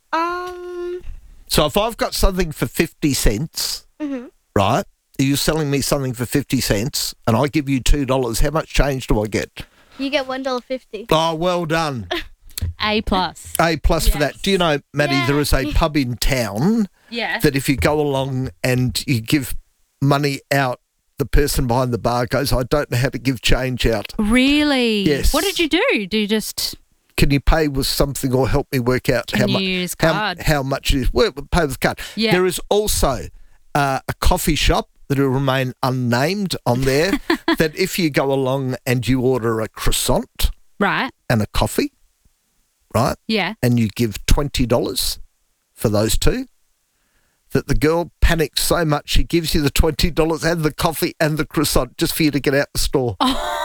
Um, So if I've got something for fifty cents, mhm. right, are you selling me something for fifty cents and I give you two dollars, how much change do I get? You get one dollar fifty. Oh, well done. A plus. A plus for that. Do you know, Maddie, there is a pub in town Yeah. that if you go along and you give money out, the person behind the bar goes, I don't know how to give change out. Really? Yes. What did you do? Do you just... Can you pay with something or help me work out Can how, you mu- use how, card? how much it is? Well, pay with card. Yeah. There is also uh, a coffee shop that will remain unnamed on there that if you go along and you order a croissant Right. and a coffee, right, Yeah. and you give twenty dollars for those two, that the girl panics so much she gives you the twenty dollars and the coffee and the croissant just for you to get out the store.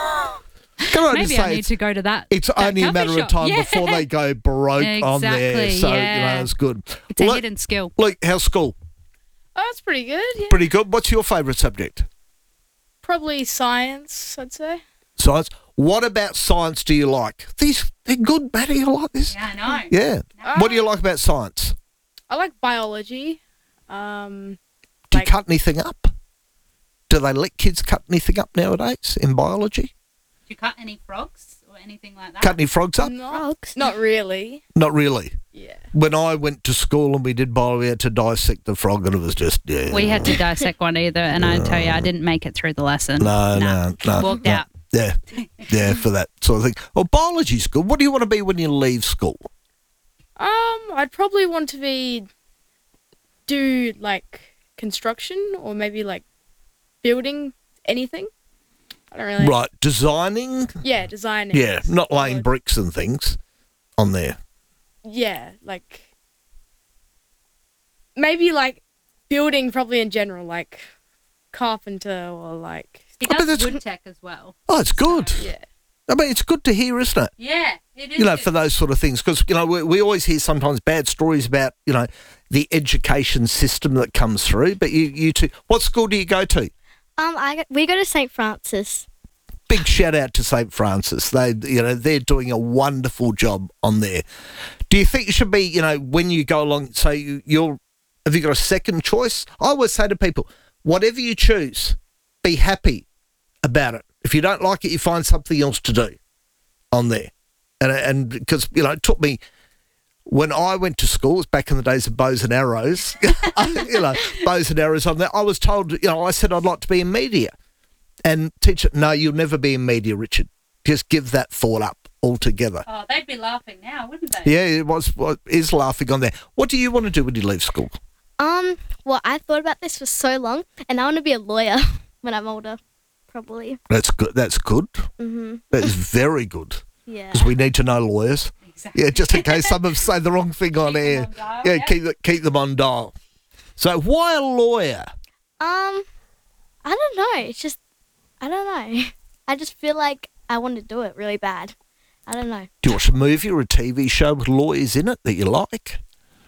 Can I just Maybe say I need it's- to go to that. It's that only a coffee matter shop. of time Yeah. before they go broke on there. Exactly, So, you yeah. know, it's good. It's a Luke- hidden skill. Luke, how's school? Oh, it's pretty good. Yeah. Pretty good. What's your favourite subject? Probably science, I'd say. Science. What about science do you like? These, they're good, Maddie. I like this. Yeah, I know. Yeah. What do you like about science? I like biology. Um, Do you cut anything up? Do they let kids cut anything up nowadays in biology? Do you cut any frogs or anything like that? Cut any frogs up? not, not really. Not really. Yeah. When I went to school and we did biology, we had to dissect the frog and it was just, yeah. We had to dissect one either, and I tell you, I didn't make it through the lesson. No, no, no. Walked no. out. Yeah, yeah, for that sort of thing. Well, biology's good. What do you want to be when you leave school? Um, I'd probably want to be do like construction or maybe like building anything. I don't really. Right, designing? Yeah, designing. Yeah, not laying bricks and things on there. Yeah, like maybe like building probably in general, like carpenter or like. He I mean, does that's- wood tech as well. Oh, it's good. Yeah. I mean, it's good to hear, isn't it? Yeah, it is. You know, for those sort of things. Because, you know, we, we always hear sometimes bad stories about, you know, the education system that comes through. But you, you two, what school do you go to? Um, I go- we go to Saint Francis. Big shout out to Saint Francis. They, you know, they're doing a wonderful job on there. Do you think it should be, you know, when you go along, say you, you're, have you got a second choice? I always say to people, whatever you choose, be happy about it. If you don't like it, you find something else to do on there. And and because, you know, it took me, when I went to school, it was back in the days of bows and arrows, you know, bows and arrows on there, I was told, you know, I said I'd like to be in media. And teacher, no, you'll never be in media, Richard. Just give that thought up altogether. Oh, they'd be laughing now, wouldn't they? Yeah, it was, well, it is laughing on there. What do you want to do when you leave school? Um, well, I've thought about this for so long, and I want to be a lawyer when I'm older, probably. That's good. That's good. Mm-hmm. That is very good. Yeah. Because we need to know lawyers. Exactly. Yeah, just in case some of them say the wrong thing on air. On dial, yeah, yeah. Keep, keep them on dial. So why a lawyer? Um, I don't know. It's just, I don't know. I just feel like I want to do it really bad. I don't know. Do you watch a movie or a T V show with lawyers in it that you like?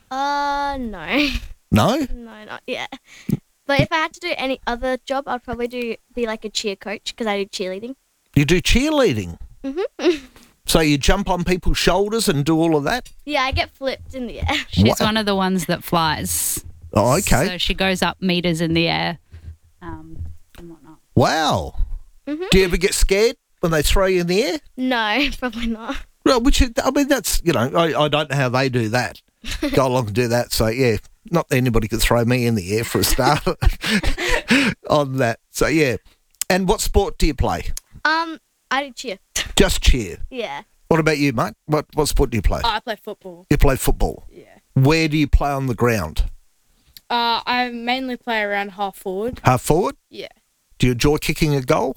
Uh, no. No? No, not yet. But if I had to do any other job, I'd probably do be like a cheer coach because I do cheerleading. You do cheerleading? Mm-hmm. So you jump on people's shoulders and do all of that? Yeah, I get flipped in the air. She's What? one of the ones that flies. Oh, okay. So she goes up meters in the air um, and whatnot. Wow. Mm-hmm. Do you ever get scared when they throw you in the air? No, probably not. Well, which is, I mean, that's, you know, I, I don't know how they do that. Go along and do that. So, yeah, not that anybody could throw me in the air for a start on that. So, yeah. And what sport do you play? Um, I do cheer. Just cheer. Yeah. What about you, mate? What what sport do you play? Oh, I play football. You play football? Yeah. Where do you play on the ground? Uh, I mainly play around half forward. Half forward? Yeah. Do you enjoy kicking a goal?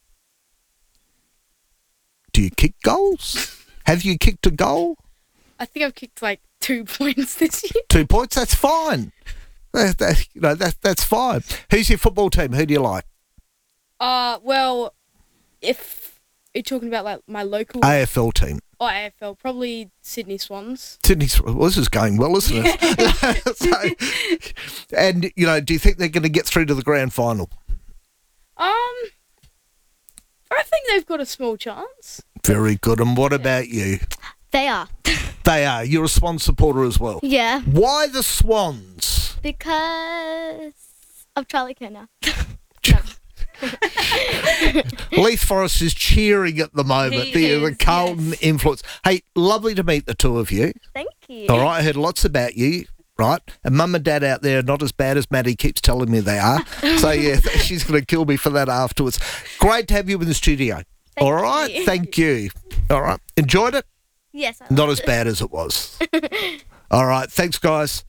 Do you kick goals? Have you kicked a goal? I think I've kicked like two points this year. Two points? That's fine. That, that, you know, that, that's fine. Who's your football team? Who do you like? Uh, well, if you're talking about like my local A F L team. or A F L, probably Sydney Swans. Sydney, well, this is going well, isn't it? so, and, you know, do you think they're going to get through to the grand final? Um, I think they've got a small chance. Very good. And what about you? They are. They are. You're a Swan supporter as well. Yeah. Why the Swans? Because of Charlie Kerner. Leith Forest is cheering at the moment. He the, is, the Carlton yes. influence. Hey, lovely to meet the two of you. Thank you. All right, I heard lots about you. Right, and Mum and Dad out there are not as bad as Maddie keeps telling me they are. So yeah, she's going to kill me for that afterwards. Great to have you in the studio. Thank All right, you. thank you. All right, enjoyed it. Yes. I Not liked as it. bad as it was. All right, thanks, guys.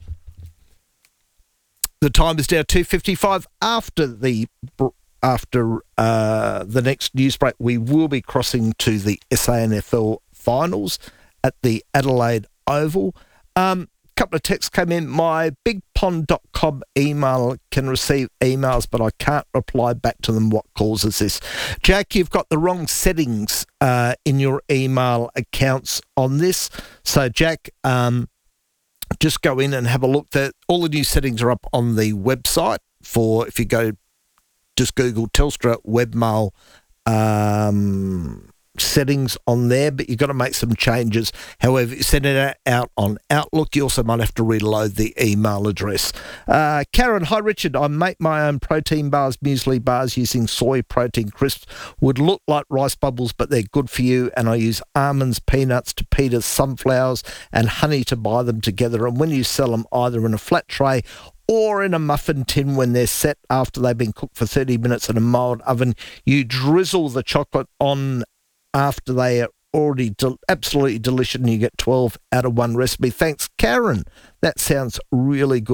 The time is now two fifty-five. After the after uh, the next news break, we will be crossing to the S A N F L finals at the Adelaide Oval. Um, couple of texts came in. My big pond dot com email can receive emails, but I can't reply back to them. What causes this? Jack, you've got the wrong settings uh, in your email accounts on this. So, Jack, um, just go in and have a look. That all the new settings are up on the website. For if you go, just Google Telstra webmail um, settings on there, but you've got to make some changes. However, you send it out on Outlook. You also might have to reload the email address. Uh, Karen, hi Richard. I make my own protein bars, muesli bars using soy protein crisps. Would look like rice bubbles, but they're good for you. And I use almonds, peanuts, tapitas, sunflowers, and honey to buy them together. And when you sell them either in a flat tray or in a muffin tin when they're set after they've been cooked for thirty minutes in a mild oven, you drizzle the chocolate on after they are already del- absolutely delicious, and you get twelve out of one recipe. Thanks, Karen. That sounds really good.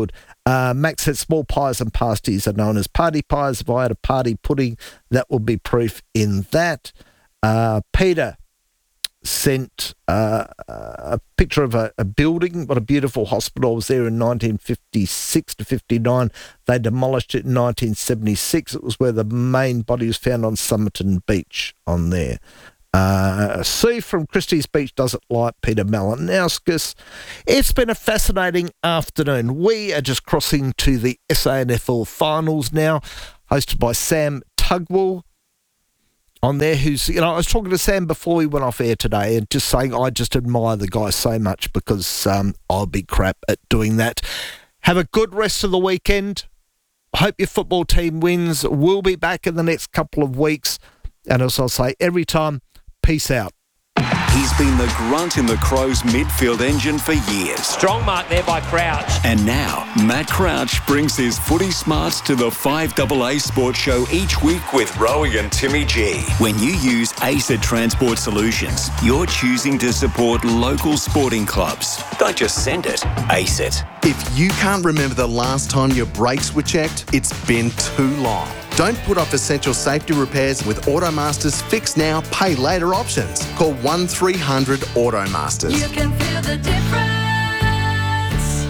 Uh, Max said small pies and pasties are known as party pies. If I had a party pudding, that would be proof in that. Uh, Peter sent uh, a picture of a, a building. What a beautiful hospital. I was there in nineteen fifty-six to fifty-nine. They demolished it in nineteen seventy-six. It was where the main body was found on Somerton Beach on there. Uh, C from Christie's Beach doesn't like Peter Malinowskis. It's been a fascinating afternoon. We are just crossing to the S A N F L finals now, hosted by Sam Tugwell on there, who's, you know, I was talking to Sam before we went off air today and just saying I just admire the guy so much because um, I'll be crap at doing that. Have a good rest of the weekend. Hope your football team wins. We'll be back in the next couple of weeks. And as I'll say every time, peace out. He's been the grunt in the Crows midfield engine for years. Strong mark there by Crouch. And now, Matt Crouch brings his footy smarts to the five A A Sports Show each week with Rowie and Timmy G. When you use ACET Transport Solutions, you're choosing to support local sporting clubs. Don't just send it, ACET. If you can't remember the last time your brakes were checked, it's been too long. Don't put off essential safety repairs with Automaster's Fix Now, Pay Later options. Call one three hundred Automasters. You can feel the difference.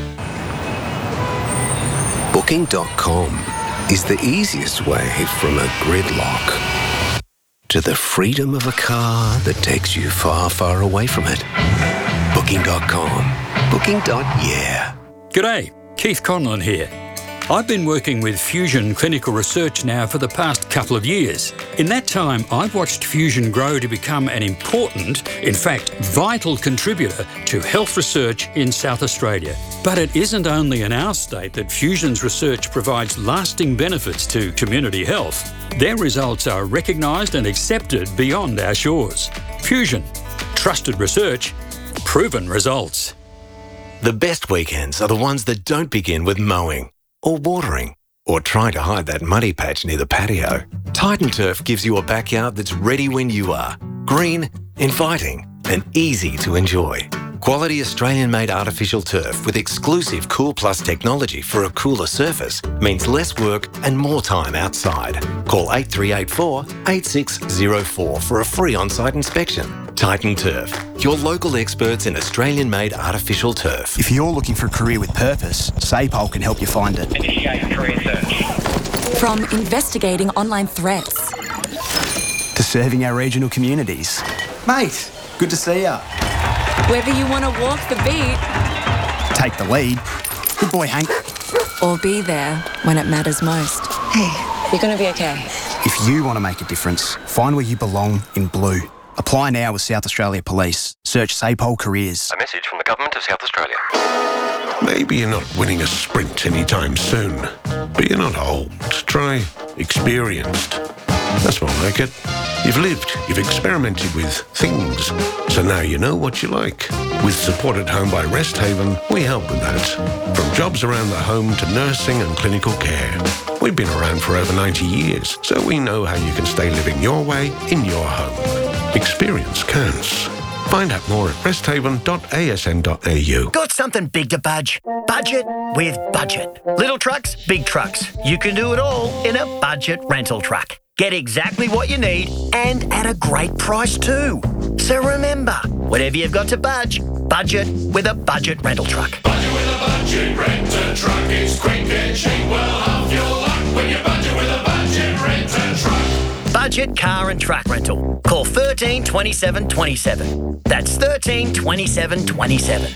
Booking dot com is the easiest way from a gridlock to the freedom of a car that takes you far, far away from it. Booking dot com. Booking. Yeah. G'day, Keith Conlon here. I've been working with Fusion Clinical Research now for the past couple of years. In that time, I've watched Fusion grow to become an important, in fact, vital contributor to health research in South Australia. But it isn't only in our state that Fusion's research provides lasting benefits to community health. Their results are recognised and accepted beyond our shores. Fusion. Trusted research. Proven results. The best weekends are the ones that don't begin with mowing or watering or trying to hide that muddy patch near the patio. Titan Turf gives you a backyard that's ready when you are. Green, inviting, and easy to enjoy. Quality Australian-made artificial turf with exclusive Cool Plus technology for a cooler surface means less work and more time outside. Call eight three eight four, eight six zero four for a free on-site inspection. Titan Turf, your local experts in Australian-made artificial turf. If you're looking for a career with purpose, SAPOL can help you find it. Initiate career search. From investigating online threats to serving our regional communities. Mate, good to see ya. Whether you want to walk the beat, take the lead. Good boy, Hank. Or be there when it matters most. Hey, you're going to be okay. If you want to make a difference, find where you belong in blue. Apply now with South Australia Police. Search SAPOL Careers. A message from the Government of South Australia. Maybe you're not winning a sprint anytime soon, but you're not old. Try experienced. That's more like it. You've lived, you've experimented with things, so now you know what you like. With Support at Home by Rest Haven, we help with that. From jobs around the home to nursing and clinical care. We've been around for over ninety years, so we know how you can stay living your way in your home. Experience counts. Find out more at rest haven dot a s n dot a u. Got something big to budge? Budget with Budget. Little trucks, big trucks. You can do it all in a budget rental truck. Get exactly what you need and at a great price too. So remember, whatever you've got to budge, budget with a Budget rental truck. Budget with a Budget rent-a truck is quick and cheap. Well, half your luck when you budget with a Budget rent-a truck. Budget car and truck rental. Call thirteen twenty-seven twenty-seven. That's thirteen twenty-seven twenty-seven.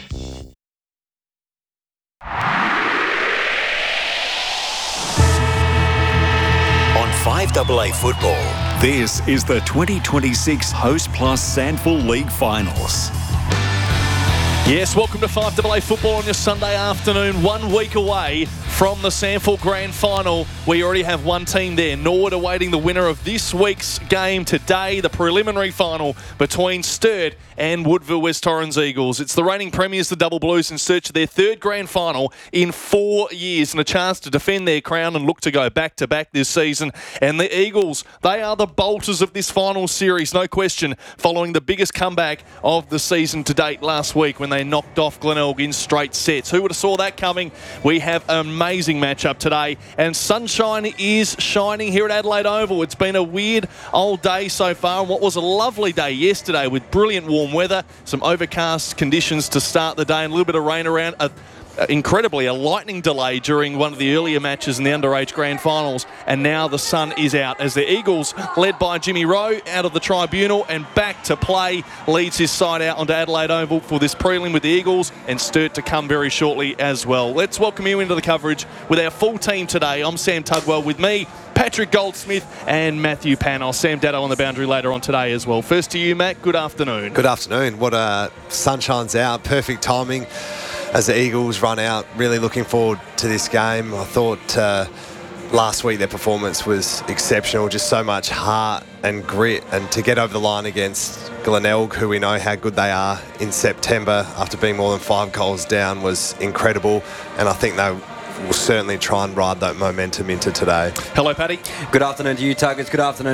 five A A Football. This is the twenty twenty-six Host Plus Sandful League Finals. Yes, welcome to five A A Football on your Sunday afternoon, one week away from the Sandful Grand Final. We already have one team there, Norwood awaiting the winner of this week's game today, the preliminary final between Sturt and Woodville West Torrens Eagles. It's the reigning premiers, the Double Blues, in search of their third grand final in four years and a chance to defend their crown and look to go back-to-back this season. And the Eagles, they are the bolters of this final series, no question, following the biggest comeback of the season to date last week when they knocked off Glenelg in straight sets. Who would have saw that coming? We have an amazing amazing matchup today. And sunshine is shining here at Adelaide Oval. It's been a weird old day so far, and what was a lovely day yesterday with brilliant warm weather, some overcast conditions to start the day, and a little bit of rain around. A, Uh, incredibly, a lightning delay during one of the earlier matches in the underage grand finals, and now the sun is out as the Eagles, led by Jimmy Rowe, out of the tribunal and back to play, leads his side out onto Adelaide Oval for this prelim with the Eagles, and Sturt to come very shortly as well. Let's welcome you into the coverage with our full team today. I'm Sam Tugwell, with me, Patrick Goldsmith and Matthew Panos. Sam Datto on the boundary later on today as well. First to you, Matt. Good afternoon. Good afternoon. What a sunshine's out. Perfect timing as the Eagles run out. Really looking forward to this game. I thought uh, last week their performance was exceptional. Just so much heart and grit. And to get over the line against Glenelg, who we know how good they are in September after being more than five goals down, was incredible. And I think they will certainly try and ride that momentum into today. Hello, Paddy. Good afternoon to you, Tuggers. Good afternoon